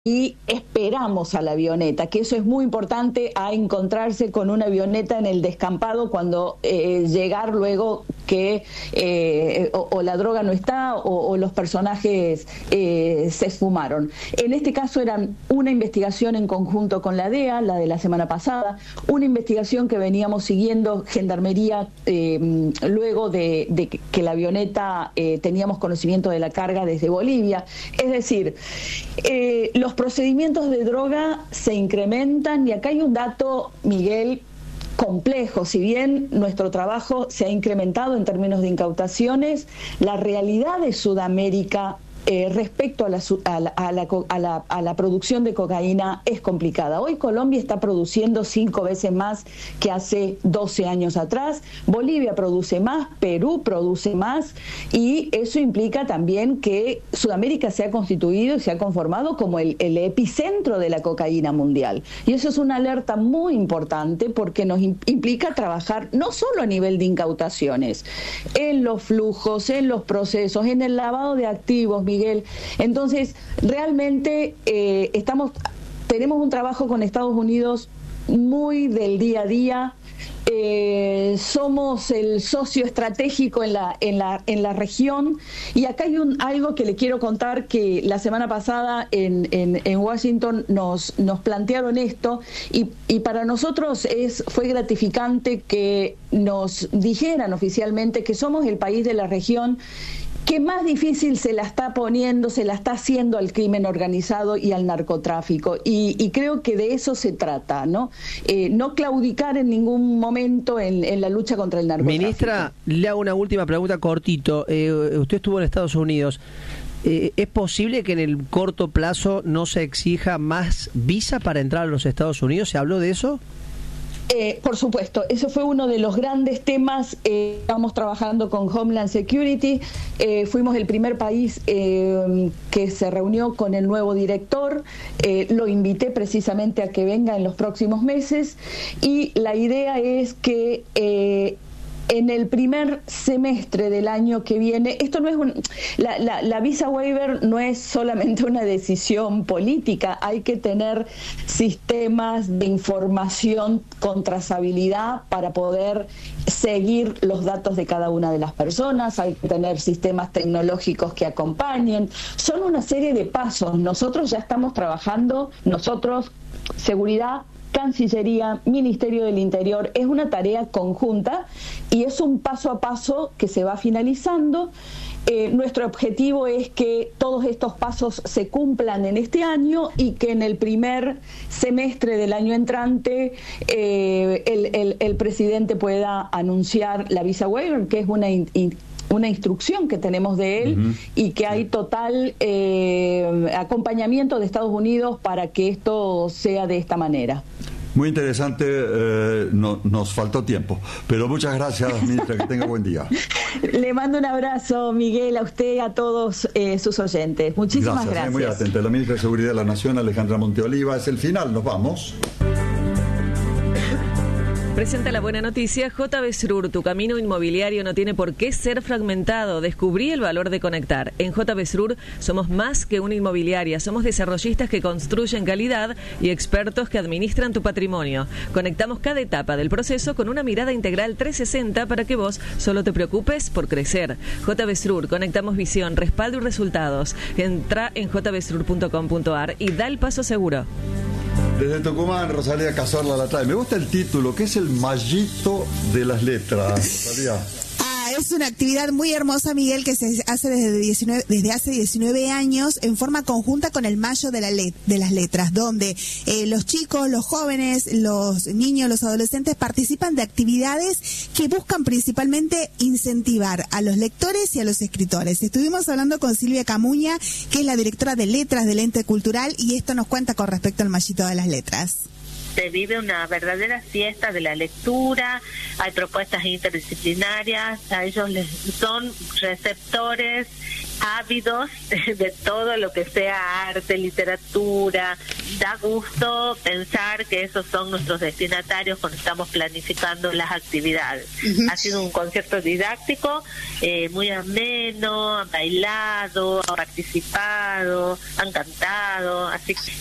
y esperamos a la avioneta, que eso es muy importante, a encontrarse con una avioneta en el descampado cuando llegar luego que o la droga no está o los personajes se esfumaron. En este caso eran una investigación en conjunto con la DEA, la de la semana pasada, una investigación que veníamos siguiendo Gendarmería luego de que la avioneta teníamos conocimiento de la carga desde Bolivia. Es decir, los procedimientos de droga se incrementan y acá hay un dato, Miguel, complejo. Si bien nuestro trabajo se ha incrementado en términos de incautaciones, la realidad de Sudamérica respecto a la producción de cocaína es complicada. Hoy Colombia está produciendo 5 veces más que hace 12 años atrás, Bolivia produce más, Perú produce más, y eso implica también que Sudamérica se ha constituido y se ha conformado como el epicentro de la cocaína mundial. Y eso es una alerta muy importante porque nos implica trabajar no solo a nivel de incautaciones, en los flujos, en los procesos, en el lavado de activos, Miguel. Entonces, realmente tenemos un trabajo con Estados Unidos muy del día a día. Somos el socio estratégico en la región, y acá hay algo que le quiero contar, que la semana pasada en Washington nos plantearon esto, y para nosotros fue gratificante que nos dijeran oficialmente que somos el país de la región que más difícil se la está haciendo al crimen organizado y al narcotráfico, y creo que de eso se trata, ¿no? No claudicar en ningún momento en la lucha contra el narcotráfico. Ministra, le hago una última pregunta cortito. Usted estuvo en Estados Unidos. ¿Es posible que en el corto plazo no se exija más visa para entrar a los Estados Unidos? ¿Se habló de eso? Por supuesto, eso fue uno de los grandes temas. Estamos trabajando con Homeland Security, fuimos el primer país que se reunió con el nuevo director, lo invité precisamente a que venga en los próximos meses, y la idea es que en el primer semestre del año que viene, esto no es la visa waiver no es solamente una decisión política, hay que tener sistemas de información con trazabilidad para poder seguir los datos de cada una de las personas, hay que tener sistemas tecnológicos que acompañen, son una serie de pasos. Nosotros ya estamos trabajando, seguridad, Cancillería, Ministerio del Interior, es una tarea conjunta y es un paso a paso que se va finalizando. Nuestro objetivo es que todos estos pasos se cumplan en este año y que en el primer semestre del año entrante el presidente pueda anunciar la visa waiver, que es una instrucción que tenemos de él, y que hay total acompañamiento de Estados Unidos para que esto sea de esta manera. Muy interesante, nos faltó tiempo, pero muchas gracias, ministra, que tenga buen día. Le mando un abrazo, Miguel, a usted y a todos sus oyentes. Muchísimas gracias. Muy atenta. La ministra de Seguridad de la Nación, Alejandra Monteoliva. Es el final, nos vamos. Presenta la buena noticia. JB Srur, tu camino inmobiliario no tiene por qué ser fragmentado. Descubrí el valor de conectar. En JB Srur somos más que una inmobiliaria. Somos desarrollistas que construyen calidad y expertos que administran tu patrimonio. Conectamos cada etapa del proceso con una mirada integral 360 para que vos solo te preocupes por crecer. JB Srur, conectamos visión, respaldo y resultados. Entra en jbsrur.com.ar y da el paso seguro. Desde Tucumán, Rosalía Cazorla la trae. Me gusta el título, que es el mallito de las letras. Rosalía. Es una actividad muy hermosa, Miguel, que se hace desde hace 19 años en forma conjunta con el Mayo de las Letras, donde los chicos, los jóvenes, los niños, los adolescentes participan de actividades que buscan principalmente incentivar a los lectores y a los escritores. Estuvimos hablando con Silvia Camuña, que es la directora de letras del ente cultural, y esto nos cuenta con respecto al Mallito de las Letras. Se vive una verdadera fiesta de la lectura, hay propuestas interdisciplinarias, a ellos les son receptores ávidos de todo lo que sea arte, literatura. Da gusto pensar que esos son nuestros destinatarios cuando estamos planificando las actividades. Ha sido un concierto didáctico, muy ameno, han bailado, han participado, han cantado, así que